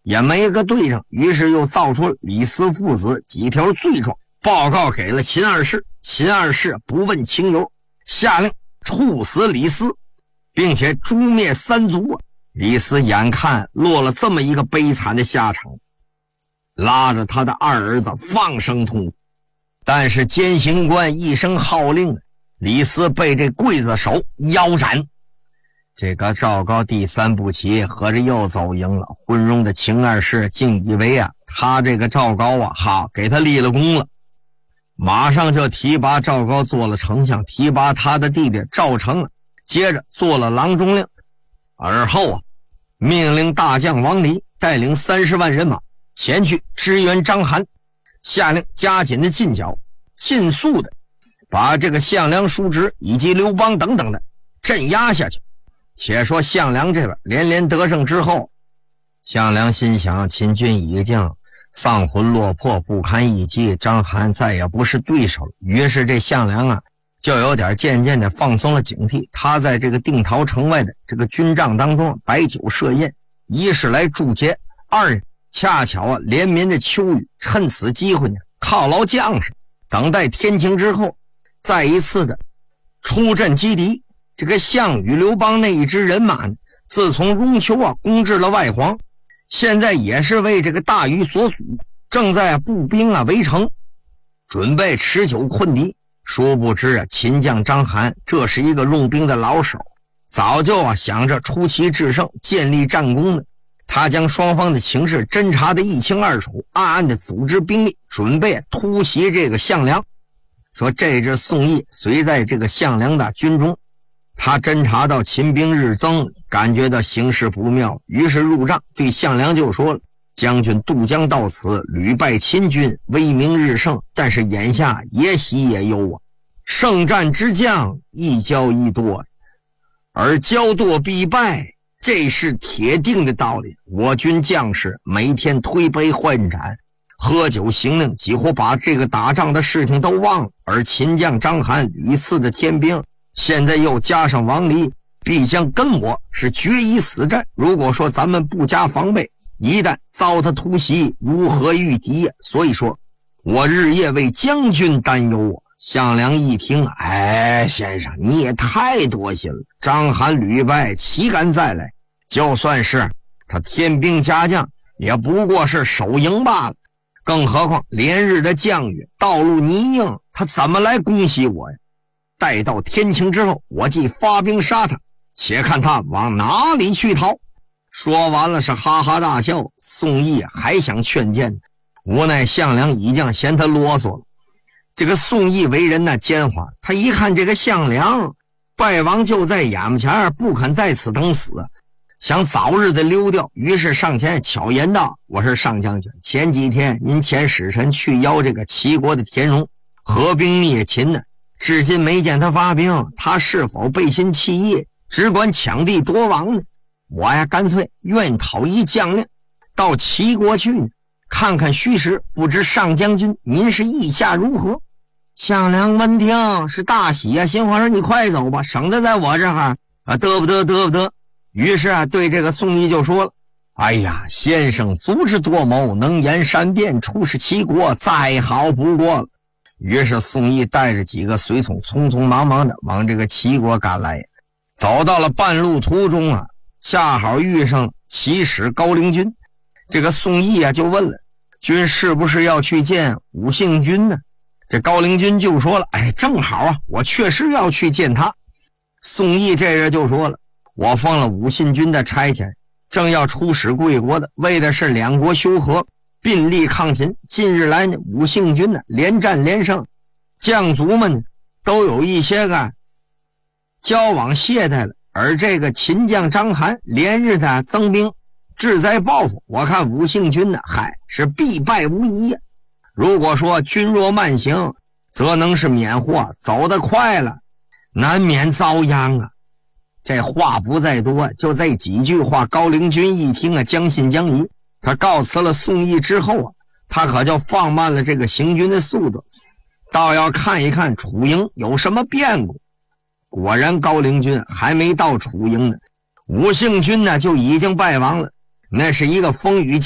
也没个对证，于是又造出李斯父子几条罪状，报告给了秦二世。秦二世不问情由，下令处死李斯，并且诛灭三族啊！李斯眼看落了这么一个悲惨的下场，拉着他的二儿子放声痛哭。但是监刑官一声号令，李斯被这刽子手腰斩。这个赵高第三步棋合着又走赢了，昏庸的秦二世竟以为啊，他这个赵高啊，好给他立了功了，马上就提拔赵高做了丞相，提拔他的弟弟赵成了，接着做了郎中令。而后啊，命令大将王离带领30万人马前去支援章邯，下令加紧的进剿，尽速的把这个项梁、叔侄以及刘邦等等的镇压下去。且说项梁这边连连得胜之后，项梁心想秦军已经丧魂落魄，不堪一击，章邯再也不是对手了。于是这项梁啊，就有点渐渐的放松了警惕。他在这个定陶城外的这个军帐当中摆酒设宴，一是来助节，二恰巧啊连绵的秋雨，趁此机会呢犒劳将士，等待天晴之后再一次的出阵击敌。这个项羽、刘邦那一支人马呢，自从雍丘啊攻至了外黄，现在也是为这个大禹所阻，正在步兵啊围城，准备持久困敌。殊不知啊，秦将章邯这是一个用兵的老手，早就啊想着出奇制胜，建立战功呢。他将双方的情势侦查得一清二楚，暗暗的组织兵力，准备突袭这个项梁。说这支宋义随在这个项梁的军中，他侦察到秦兵日增，感觉到形势不妙，于是入帐对项梁就说了：将军渡江到此，屡败秦军，威名日盛，但是眼下也喜也忧啊。胜战之将一骄一惰，而骄惰必败，这是铁定的道理。我军将士每天推杯换盏，喝酒行令，几乎把这个打仗的事情都忘了。而秦将章邯屡次的添兵，现在又加上王离，必将跟我是决一死战。如果说咱们不加防备，一旦遭他突袭，如何御敌呀？所以说我日夜为将军担忧啊。项梁一听，哎，先生你也太多心了，章邯屡败，岂敢再来？就算是他添兵加将，也不过是手营罢了。更何况连日的降雨，道路泥泞，他怎么来攻袭我呀？待到天晴之后，我即发兵杀他，且看他往哪里去逃。说完了是哈哈大笑。宋义还想劝谏，无奈项梁已经嫌他啰嗦了。这个宋义为人奸猾，他一看这个项梁败亡就在眼前，不肯在此等死，想早日的溜掉，于是上前巧言道：我是上将军，前几天您遣使臣去邀这个齐国的田荣合兵灭秦呢，至今没见他发兵，他是否背信弃义，只管抢地夺王呢？我呀干脆愿讨一将令到齐国去呢，看看虚实，不知上将军您是意下如何？项梁闻听是大喜啊，心话说你快走吧，省得在我这儿啊得不得。于是啊对这个宋义就说了：哎呀，先生足智多谋，能言善辩，出使齐国再好不过了。于是宋义带着几个随从匆匆忙忙的往这个齐国赶来。走到了半路途中啊，恰好遇上齐使高陵君。这个宋义啊就问了：君是不是要去见武信君呢？这高陵君就说了：哎，正好啊，我确实要去见他。宋义这人就说了：我奉了武信君的差遣，正要出使贵国的，为的是两国修和，并力抗秦。近日来呢，武信君呢连战连胜，将卒们呢都有一些个交往懈怠了，而这个秦将章邯连日的增兵，志在报复，我看武信君呢是必败无疑呀。如果说君若慢行，则能是免祸，走得快了难免遭殃啊。这话不再多，就这几句话，高陵君一听啊，将信将疑。他告辞了宋义之后啊，他可就放慢了这个行军的速度，倒要看一看楚营有什么变故。果然高陵君还没到楚营呢，武信君呢就已经败亡了。那是一个风雨